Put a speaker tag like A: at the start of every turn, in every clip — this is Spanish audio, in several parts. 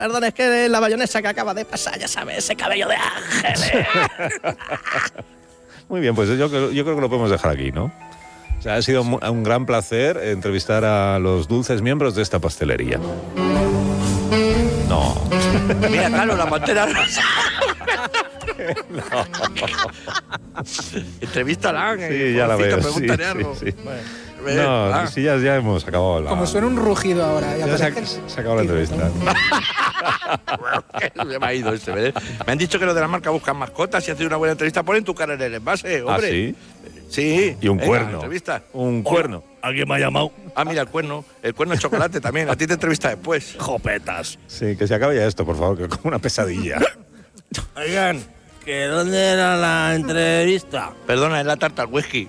A: Perdón, es que la bayonesa que acaba de pasar, ya sabes, ese cabello de ángel.
B: Muy bien, pues yo creo que lo podemos dejar aquí, ¿no? O sea, ha sido un gran placer entrevistar a los dulces miembros de esta pastelería. No.
C: Mira, Carlos, la pantera rosa.
B: No.
C: Entrevístala.
B: Sí, ya la veo.
C: Pregúntale algo.
B: Sí. No, sí, ya hemos acabado.
D: Como suena un rugido ahora.
B: Ya se acabó la entrevista.
C: Se me ha ido este, ¿ves? Me han dicho que los de la marca buscan mascotas. Si haces una buena entrevista, ponen tu cara en el envase, hombre.
B: ¿Ah, sí?
C: Sí.
B: Y un cuerno.
C: Entrevista.
B: Un cuerno.
E: ¿Alguien me ha llamado?
C: Ah, mira, el cuerno de chocolate también. A ti te entrevista después.
E: Jopetas.
B: Sí, que se acabe ya esto, por favor, que es como una pesadilla.
E: Oigan, ¿que dónde era la entrevista?
C: Perdona, es la tarta al whisky.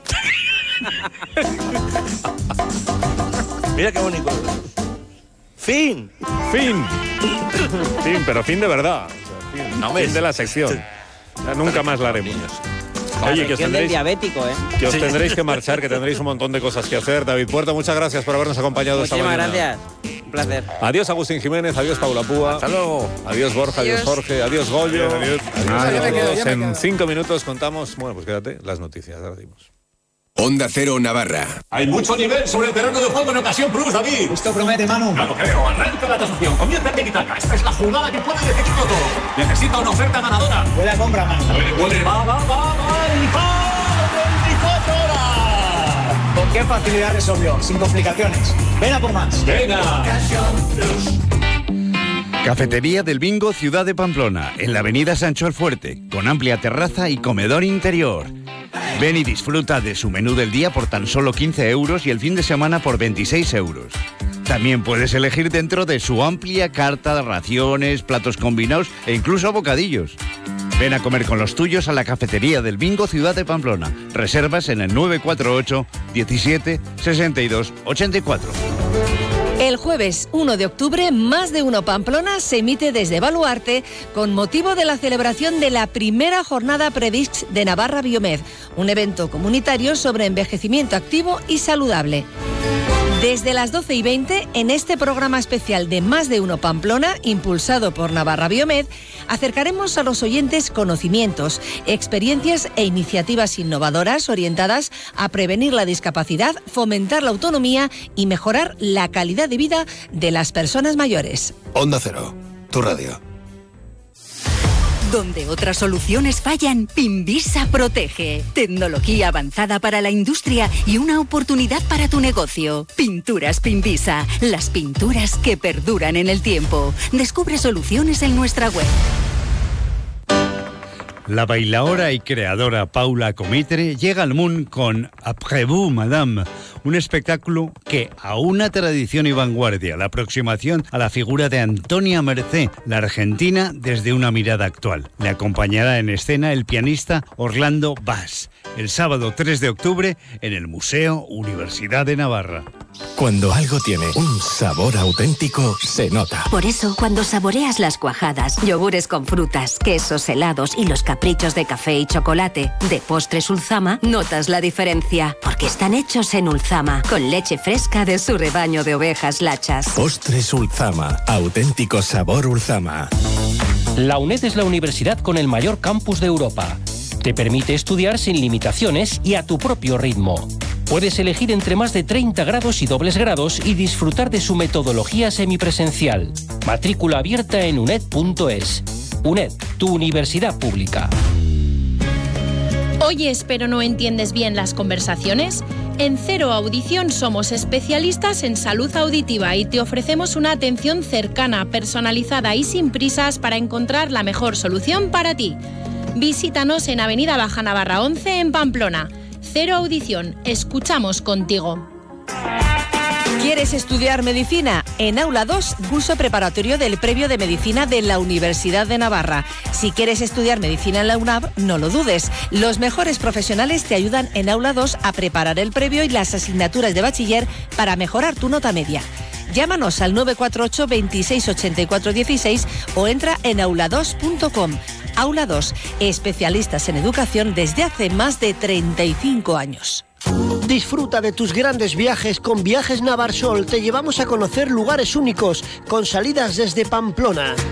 C: Mira qué bonito. ¡Fin!
B: ¡Fin! Fin, pero fin de verdad. O sea, fin,
C: no,
B: fin de la sección. Ya nunca más la haremos. Oye, que os tendréis,
F: diabético,
B: que os tendréis que marchar, que tendréis un montón de cosas que hacer. David Puerto, muchas gracias por habernos acompañado esta mañana.
F: Muchísimas gracias. Un placer.
B: Adiós Agustín Jiménez, adiós Paula Púa.
C: Hasta luego.
B: Adiós Borja, adiós Jorge, adiós Goyo.
E: Adiós.
B: Adiós. En 5 minutos contamos, bueno, pues quédate, las noticias, ahora dimos.
G: Onda Cero Navarra.
H: Hay mucho nivel sobre el terreno de juego en Ocasión Plus, David.
I: Esto promete, Manu.
H: No lo creo. Arranca la tasación. Comienza el tiki-taka. Esta es la jugada que puede decidirlo todo. Necesita una oferta ganadora.
I: Buena compra, Manu.
H: Puede. Va. ¡El gol! 24 horas.
I: ¿Con qué facilidad resolvió? Sin complicaciones. Ven a por más.
H: Venga. Ocasión Plus.
J: Cafetería del Bingo Ciudad de Pamplona, en la avenida Sancho el Fuerte, con amplia terraza y comedor interior. Ven y disfruta de su menú del día por tan solo 15 euros y el fin de semana por 26 euros. También puedes elegir dentro de su amplia carta de raciones, platos combinados e incluso bocadillos. Ven a comer con los tuyos a la Cafetería del Bingo Ciudad de Pamplona. Reservas en el 948 17 62 84.
K: El jueves 1 de octubre, Más de Uno Pamplona se emite desde Baluarte con motivo de la celebración de la primera jornada Previx de Navarra Biomed, un evento comunitario sobre envejecimiento activo y saludable. Desde las 12:20, en este programa especial de Más de Uno Pamplona, impulsado por Navarra Biomed, acercaremos a los oyentes conocimientos, experiencias e iniciativas innovadoras orientadas a prevenir la discapacidad, fomentar la autonomía y mejorar la calidad de vida de las personas mayores.
G: Onda Cero, tu radio.
L: Donde otras soluciones fallan, Pimbisa protege. Tecnología avanzada para la industria y una oportunidad para tu negocio. Pinturas Pimbisa, las pinturas que perduran en el tiempo. Descubre soluciones en nuestra web.
J: La bailaora y creadora Paula Comitre llega al mundo con Après vous, Madame, un espectáculo que aúna tradición y vanguardia, la aproximación a la figura de Antonia Mercé, la argentina, desde una mirada actual. Le acompañará en escena el pianista Orlando Bass, el sábado 3 de octubre en el Museo Universidad de Navarra.
G: Cuando algo tiene un sabor auténtico, se nota.
L: Por eso, cuando saboreas las cuajadas, yogures con frutas, quesos, helados y los caprichos de café y chocolate de Postres Ulzama, notas la diferencia, porque están hechos en Ulzama, con leche fresca de su rebaño de ovejas lachas.
G: Postres Ulzama, auténtico sabor Ulzama.
M: La UNED es la universidad con el mayor campus de Europa. Te permite estudiar sin limitaciones y a tu propio ritmo. Puedes elegir entre más de 30 grados y dobles grados y disfrutar de su metodología semipresencial. Matrícula abierta en uned.es. UNED, tu universidad pública.
N: ¿Oyes pero no entiendes bien las conversaciones? En Cero Audición somos especialistas en salud auditiva y te ofrecemos una atención cercana, personalizada y sin prisas para encontrar la mejor solución para ti. Visítanos en Avenida Baja Navarra 11 en Pamplona. Cero Audición, escuchamos contigo.
K: ¿Quieres estudiar medicina? En Aula 2, curso preparatorio del previo de medicina de la Universidad de Navarra. Si quieres estudiar medicina en la UNAV, no lo dudes. Los mejores profesionales te ayudan en Aula 2 a preparar el previo y las asignaturas de bachiller para mejorar tu nota media. Llámanos al 948 26 84 16 o entra en aula2.com. Aula 2, especialistas en educación desde hace más de 35 años.
D: Disfruta de tus grandes viajes con Viajes Navarsol. Te llevamos a conocer lugares únicos, con salidas desde Pamplona.